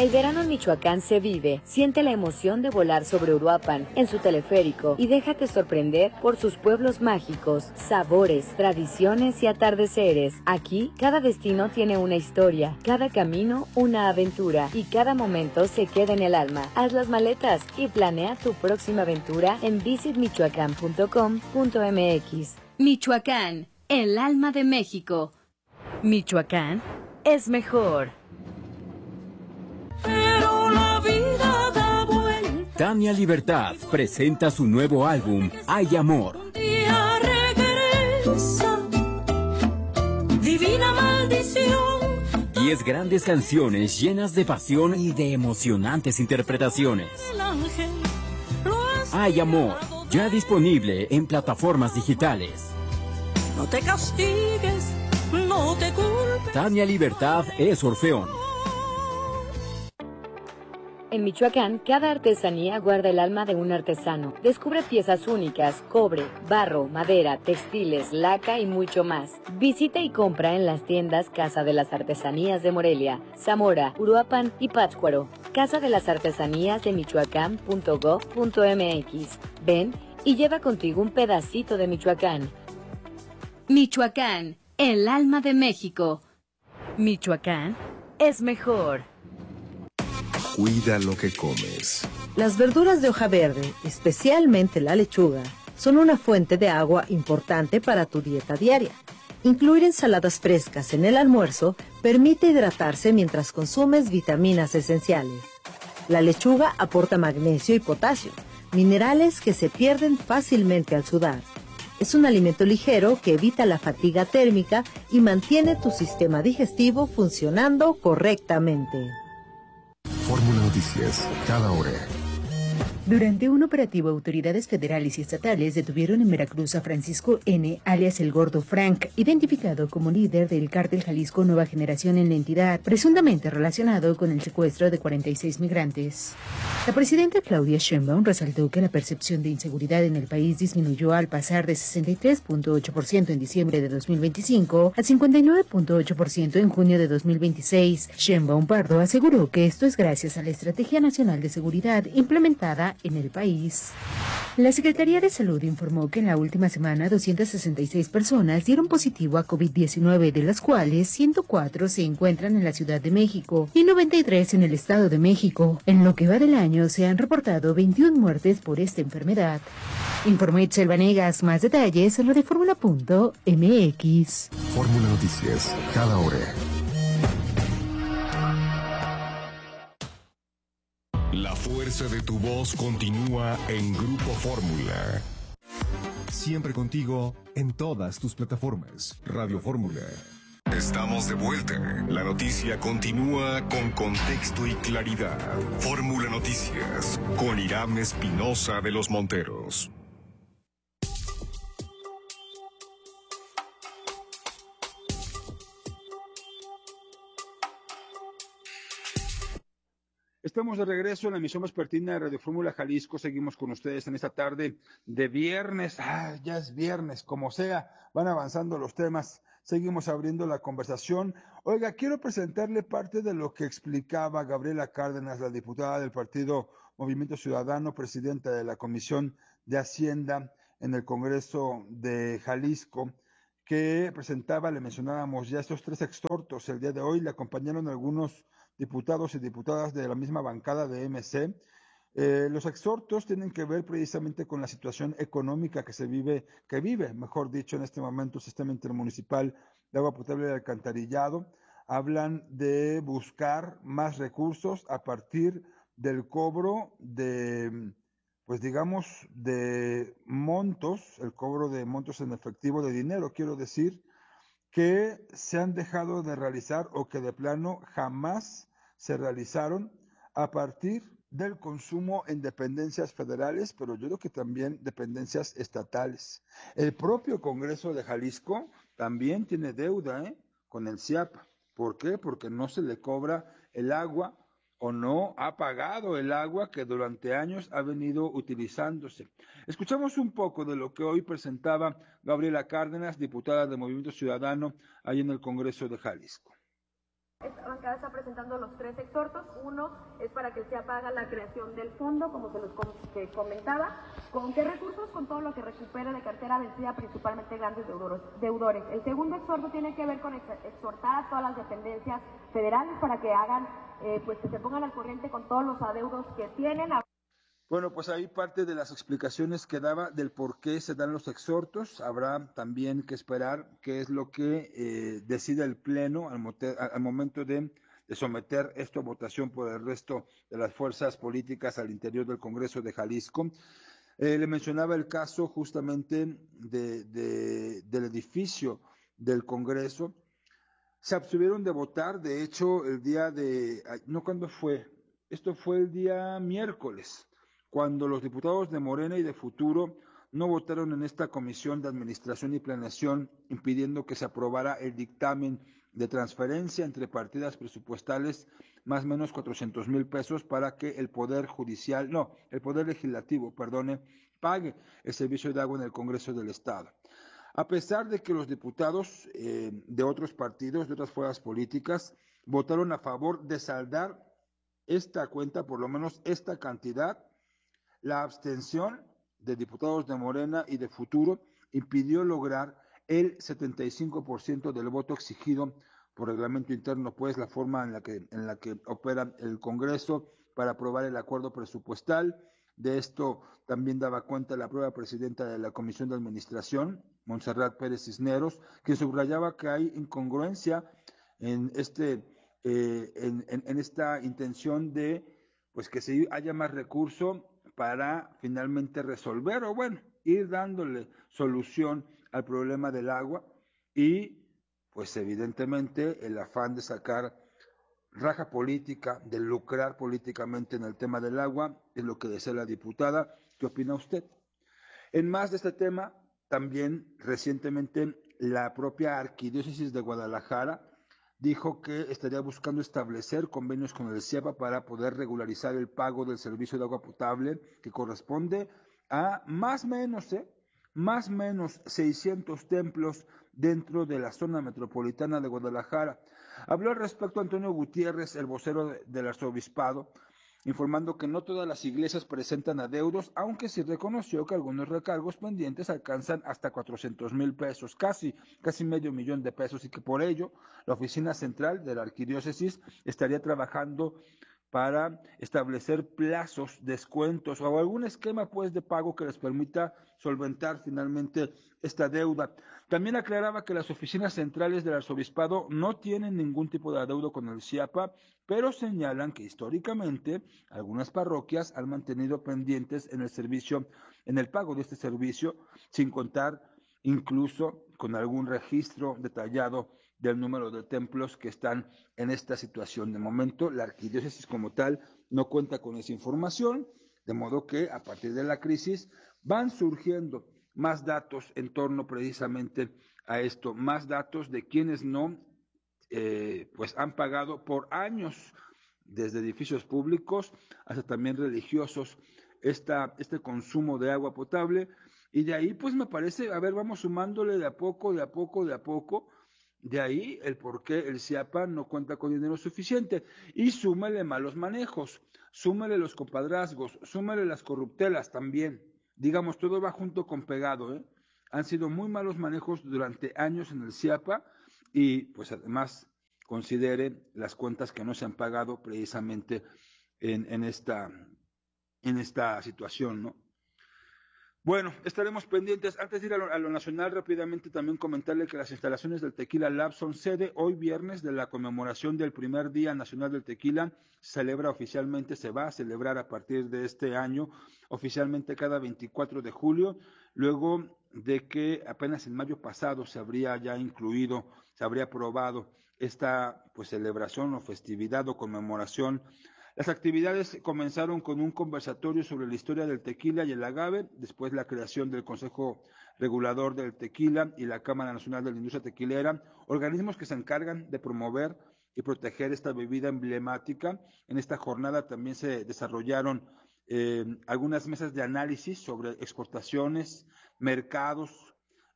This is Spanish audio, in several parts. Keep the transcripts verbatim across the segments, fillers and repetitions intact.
El verano en Michoacán se vive. Siente la emoción de volar sobre Uruapan en su teleférico y déjate sorprender por sus pueblos mágicos, sabores, tradiciones y atardeceres. Aquí, cada destino tiene una historia, cada camino una aventura y cada momento se queda en el alma. Haz las maletas y planea tu próxima aventura en visit michoacán punto com punto m x. Michoacán, el alma de México. Michoacán es mejor. Pero la vida da vuelta. Tania Libertad presenta su nuevo álbum, Hay Amor. Un día regresa, divina maldición. Diez grandes canciones llenas de pasión y de emocionantes interpretaciones. El ángel lo ha Hay Amor, ya disponible en plataformas digitales. No te castigues, no te culpes. Tania Libertad es Orfeón. En Michoacán, cada artesanía guarda el alma de un artesano. Descubre piezas únicas, cobre, barro, madera, textiles, laca y mucho más. Visita y compra en las tiendas Casa de las Artesanías de Morelia, Zamora, Uruapan y Pátzcuaro. Casa de las Artesanías de Michoacán punto gob punto m x. Ven y lleva contigo un pedacito de Michoacán. Michoacán, el alma de México. Michoacán es mejor. Cuida lo que comes. Las verduras de hoja verde, especialmente la lechuga, son una fuente de agua importante para tu dieta diaria. Incluir ensaladas frescas en el almuerzo permite hidratarse mientras consumes vitaminas esenciales. La lechuga aporta magnesio y potasio, minerales que se pierden fácilmente al sudar. Es un alimento ligero que evita la fatiga térmica y mantiene tu sistema digestivo funcionando correctamente. Fórmula Noticias, cada hora. Durante un operativo, autoridades federales y estatales detuvieron en Veracruz a Francisco N., alias El Gordo Frank, identificado como líder del cártel Jalisco Nueva Generación en la entidad, presuntamente relacionado con el secuestro de cuarenta y seis migrantes. La presidenta Claudia Sheinbaum resaltó que la percepción de inseguridad en el país disminuyó al pasar de sesenta y tres punto ocho por ciento en diciembre de dos mil veinticinco a cincuenta y nueve punto ocho por ciento en junio de dos mil veintiséis. Sheinbaum Pardo aseguró que esto es gracias a la Estrategia Nacional de Seguridad implementada en el país. La Secretaría de Salud informó que en la última semana doscientas sesenta y seis personas dieron positivo a COVID diecinueve, de las cuales ciento cuatro se encuentran en la Ciudad de México y noventa y tres en el Estado de México. En lo que va del año se han reportado veintiuna muertes por esta enfermedad. Informó Itzel Vanegas. Más detalles en lo de fórmula punto m x. Fórmula Noticias, cada hora. La fuerza de tu voz continúa en Grupo Fórmula. Siempre contigo en todas tus plataformas. Radio Fórmula. Estamos de vuelta. La noticia continúa con contexto y claridad. Fórmula Noticias con Irán Espinosa de los Monteros. Estamos de regreso en la emisión vespertina de Radio Fórmula Jalisco. Seguimos con ustedes en esta tarde de viernes. Ah, ya es viernes, como sea, van avanzando los temas. Seguimos abriendo la conversación. Oiga, quiero presentarle parte de lo que explicaba Gabriela Cárdenas, la diputada del partido Movimiento Ciudadano, presidenta de la Comisión de Hacienda en el Congreso de Jalisco, que presentaba, le mencionábamos ya estos tres exhortos. El día de hoy le acompañaron algunos diputados y diputadas de la misma bancada de M C. Eh, los exhortos tienen que ver precisamente con la situación económica que se vive, que vive, mejor dicho, en este momento el sistema intermunicipal de agua potable y alcantarillado. Hablan de buscar más recursos a partir del cobro de, pues digamos, de montos, el cobro de montos en efectivo de dinero, quiero decir, que se han dejado de realizar o que de plano jamás se realizaron a partir del consumo en dependencias federales, pero yo creo que también dependencias estatales. El propio Congreso de Jalisco también tiene deuda ¿eh? con el C I A P. ¿Por qué? Porque no se le cobra el agua o no ha pagado el agua que durante años ha venido utilizándose. Escuchamos un poco de lo que hoy presentaba Gabriela Cárdenas, diputada de Movimiento Ciudadano, ahí en el Congreso de Jalisco. Esta bancada está presentando los tres exhortos. Uno es para que el C I A P haga la creación del fondo, como se los com que comentaba. ¿Con qué recursos? Con todo lo que recupere de cartera vencida, principalmente grandes deudores. El segundo exhorto tiene que ver con ex exhortar a todas las dependencias federales para que hagan, eh, pues que se pongan al corriente con todos los adeudos que tienen. Bueno, pues ahí parte de las explicaciones que daba del por qué se dan los exhortos. Habrá también que esperar qué es lo que eh, decide el Pleno al, al momento de, de someter esto a votación por el resto de las fuerzas políticas al interior del Congreso de Jalisco. Eh, le mencionaba el caso justamente de, de, del edificio del Congreso. Se abstuvieron de votar, de hecho, el día de... ¿No cuándo fue? Esto fue el día miércoles, cuando los diputados de Morena y de Futuro no votaron en esta Comisión de Administración y Planeación, impidiendo que se aprobara el dictamen de transferencia entre partidas presupuestales más o menos cuatrocientos mil pesos para que el Poder Judicial, no, el Poder Legislativo, perdone, pague el servicio de agua en el Congreso del Estado. A pesar de que los diputados eh, de otros partidos, de otras fuerzas políticas, votaron a favor de saldar esta cuenta, por lo menos esta cantidad, la abstención de diputados de Morena y de Futuro impidió lograr el setenta y cinco por ciento del voto exigido por reglamento interno, pues la forma en la que en la que opera el Congreso para aprobar el acuerdo presupuestal. De esto también daba cuenta la propia presidenta de la Comisión de Administración, Montserrat Pérez Cisneros, que subrayaba que hay incongruencia en este eh, en, en, en esta intención de pues que se haya más recurso para finalmente resolver o bueno, ir dándole solución al problema del agua y pues evidentemente el afán de sacar raja política, de lucrar políticamente en el tema del agua, es lo que desea la diputada. ¿Qué opina usted? En más de este tema, también recientemente la propia Arquidiócesis de Guadalajara dijo que estaría buscando establecer convenios con el C I A P A para poder regularizar el pago del servicio de agua potable que corresponde a más o menos, ¿eh? más o menos seiscientos templos dentro de la zona metropolitana de Guadalajara. Habló al respecto Antonio Gutiérrez, el vocero del arzobispado, informando que no todas las iglesias presentan adeudos, aunque sí reconoció que algunos recargos pendientes alcanzan hasta cuatrocientos mil pesos, casi, casi medio millón de pesos, y que por ello la oficina central de la arquidiócesis estaría trabajando para establecer plazos, descuentos o algún esquema pues de pago que les permita solventar finalmente esta deuda. También aclaraba que las oficinas centrales del arzobispado no tienen ningún tipo de adeudo con el C I A P A, pero señalan que históricamente algunas parroquias han mantenido pendientes en el servicio, en el pago de este servicio, sin contar incluso con algún registro detallado del número de templos que están en esta situación. De momento, la arquidiócesis como tal no cuenta con esa información, de modo que a partir de la crisis van surgiendo más datos en torno precisamente a esto, más datos de quienes no eh, pues han pagado por años, desde edificios públicos hasta también religiosos, esta, este consumo de agua potable, y de ahí pues me parece, a ver, vamos sumándole de a poco, de a poco, de a poco, de ahí el por qué el C I A P A no cuenta con dinero suficiente, y súmele malos manejos, súmele los compadrazgos, súmele las corruptelas también, digamos, todo va junto con pegado, ¿eh? Han sido muy malos manejos durante años en el C I A P A, y pues además considere las cuentas que no se han pagado precisamente en, en, esta, en esta situación, ¿no? Bueno, estaremos pendientes. Antes de ir a lo, a lo nacional, rápidamente también comentarle que las instalaciones del Tequila Lab son sede hoy viernes de la conmemoración del primer Día Nacional del Tequila. Se celebra oficialmente, se va a celebrar a partir de este año, oficialmente cada veinticuatro de julio, luego de que apenas en mayo pasado se habría ya incluido, se habría aprobado esta pues celebración o festividad o conmemoración. Las actividades comenzaron con un conversatorio sobre la historia del tequila y el agave, después la creación del Consejo Regulador del Tequila y la Cámara Nacional de la Industria Tequilera, organismos que se encargan de promover y proteger esta bebida emblemática. En esta jornada también se desarrollaron eh, algunas mesas de análisis sobre exportaciones, mercados,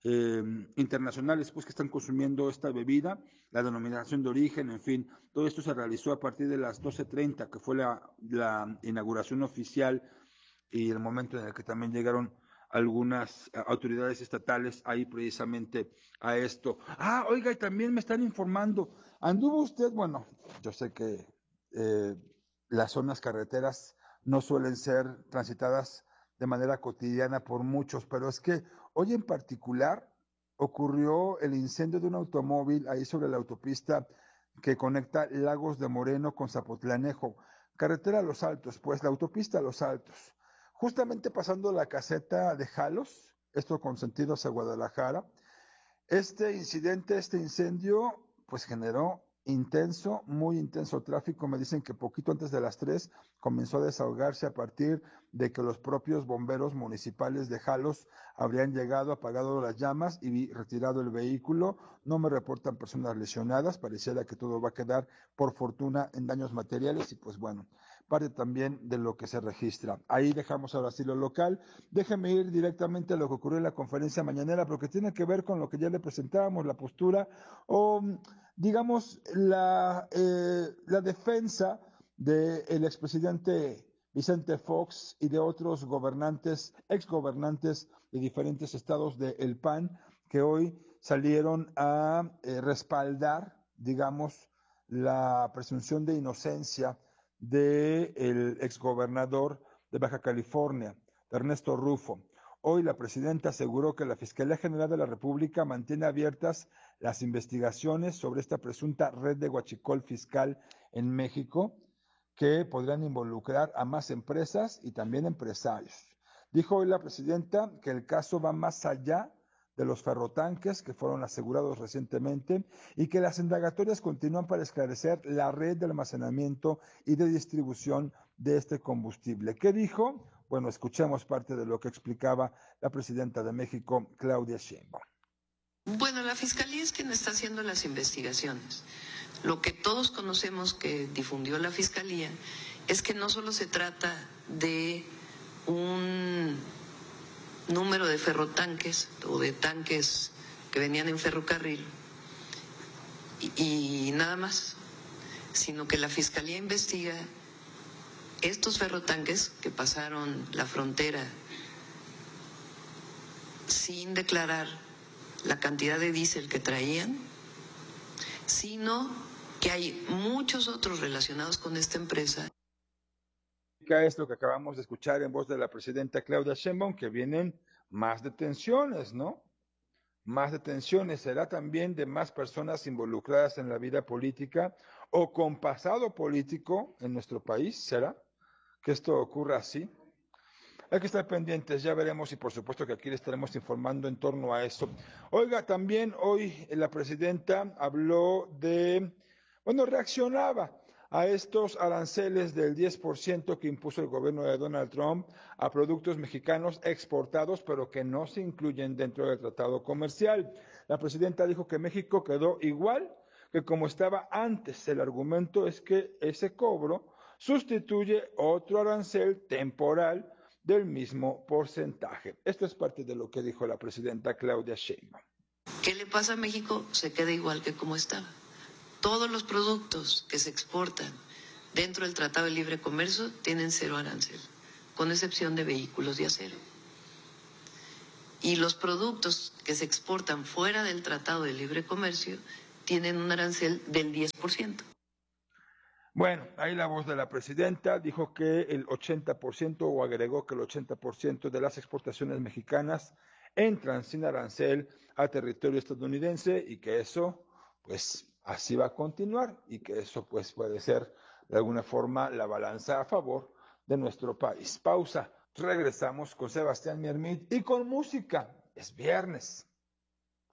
eh, internacionales pues que están consumiendo esta bebida, la denominación de origen, en fin, todo esto se realizó a partir de las doce treinta, que fue la, la inauguración oficial y el momento en el que también llegaron algunas autoridades estatales ahí precisamente a esto. Ah, oiga, y también me están informando, anduvo usted, bueno, yo sé que eh, las zonas carreteras no suelen ser transitadas de manera cotidiana por muchos, pero es que hoy en particular ocurrió el incendio de un automóvil ahí sobre la autopista que conecta Lagos de Moreno con Zapotlanejo, carretera a Los Altos, pues la autopista a Los Altos, justamente pasando la caseta de Jalos, esto con sentido hacia Guadalajara. Este incidente, este incendio, pues generó intenso, muy intenso tráfico. Me dicen que poquito antes de las tres comenzó a desahogarse a partir de que los propios bomberos municipales de Jalos habrían llegado, apagado las llamas y retirado el vehículo. No me reportan personas lesionadas, pareciera que todo va a quedar por fortuna en daños materiales y pues bueno, parte también de lo que se registra. Ahí dejamos ahora sí lo local. Déjeme ir directamente a lo que ocurrió en la conferencia mañanera, porque tiene que ver con lo que ya le presentábamos, la postura o digamos la, eh, la defensa del expresidente Vicente Fox y de otros gobernantes, exgobernantes de diferentes estados del P A N, que hoy salieron a eh, respaldar, digamos, la presunción de inocencia del exgobernador de Baja California, Ernesto Rufo. Hoy la presidenta aseguró que la Fiscalía General de la República mantiene abiertas las investigaciones sobre esta presunta red de huachicol fiscal en México, que podrían involucrar a más empresas y también empresarios. Dijo hoy la presidenta que el caso va más allá de los ferrotanques que fueron asegurados recientemente y que las indagatorias continúan para esclarecer la red de almacenamiento y de distribución de este combustible. ¿Qué dijo? Bueno, escuchemos parte de lo que explicaba la presidenta de México, Claudia Sheinbaum. Bueno, la Fiscalía es quien está haciendo las investigaciones. Lo que todos conocemos que difundió la Fiscalía es que no solo se trata de un número de ferrotanques o de tanques que venían en ferrocarril y, y nada más, sino que la Fiscalía investiga estos ferrotanques que pasaron la frontera sin declarar la cantidad de diésel que traían, sino que hay muchos otros relacionados con esta empresa. Es lo que acabamos de escuchar en voz de la presidenta Claudia Sheinbaum, que vienen más detenciones, ¿no? Más detenciones. ¿Será también de más personas involucradas en la vida política o con pasado político en nuestro país? ¿Será que esto ocurra así? Hay que estar pendientes, ya veremos y por supuesto que aquí le estaremos informando en torno a eso. Oiga, también hoy la presidenta habló de, bueno, reaccionaba a estos aranceles del diez por ciento que impuso el gobierno de Donald Trump a productos mexicanos exportados, pero que no se incluyen dentro del tratado comercial. La presidenta dijo que México quedó igual que como estaba antes. El argumento es que ese cobro sustituye otro arancel temporal del mismo porcentaje. Esto es parte de lo que dijo la presidenta Claudia Sheinbaum. ¿Qué le pasa a México? Se queda igual que como estaba. Todos los productos que se exportan dentro del Tratado de Libre Comercio tienen cero arancel, con excepción de vehículos de acero. Y los productos que se exportan fuera del Tratado de Libre Comercio tienen un arancel del diez por ciento. Bueno, ahí la voz de la presidenta dijo que el ochenta por ciento o agregó que el ochenta por ciento de las exportaciones mexicanas entran sin arancel a territorio estadounidense y que eso, pues, así va a continuar y que eso, pues, puede ser de alguna forma la balanza a favor de nuestro país. Pausa, regresamos con Sebastián Miermit y con música. Es viernes.